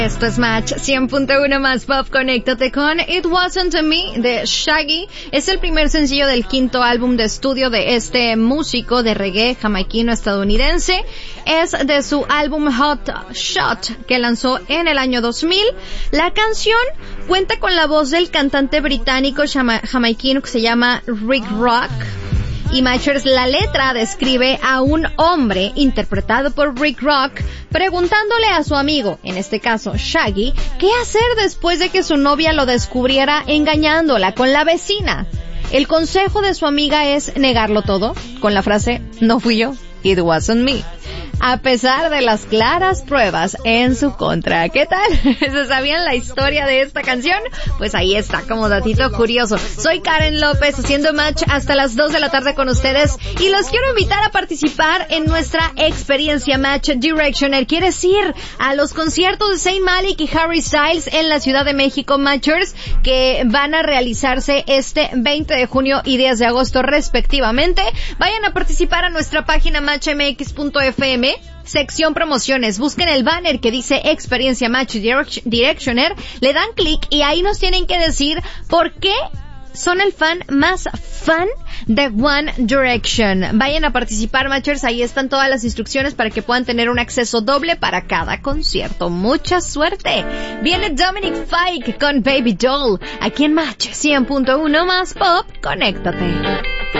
Esto es Match 100.1 más pop. Conéctate con It Wasn't Me de Shaggy. Es el primer sencillo del quinto álbum de estudio de este músico de reggae jamaiquino estadounidense. Es de su álbum Hot Shot que lanzó en el año 2000. La canción cuenta con la voz del cantante británico jamaiquino que se llama Rick Rock. Y Matchers, la letra describe a un hombre interpretado por Rick Rock preguntándole a su amigo, en este caso Shaggy, qué hacer después de que su novia lo descubriera engañándola con la vecina. El consejo de su amiga es negarlo todo con la frase, no fui yo, it wasn't me. A pesar de las claras pruebas en su contra. ¿Qué tal? ¿Se sabían la historia de esta canción? Pues ahí está, como datito curioso. Soy Karen López, haciendo Match hasta las 2 de la tarde con ustedes, y los quiero invitar a participar en nuestra experiencia Match Directioner. ¿Quieres ir a los conciertos de Zayn Malik y Harry Styles en la Ciudad de México, Matchers, que van a realizarse este 20 de junio y 10 de agosto respectivamente? Vayan a participar a nuestra página matchmx.fm, sección promociones, busquen el banner que dice Experiencia Match Directioner, le dan clic y ahí nos tienen que decir por qué son el fan más fan de One Direction. Vayan a participar, Matchers, ahí están todas las instrucciones para que puedan tener un acceso doble para cada concierto. ¡Mucha suerte! Viene Dominic Fike con Baby Doll, aquí en Match 100.1 más pop. Conéctate.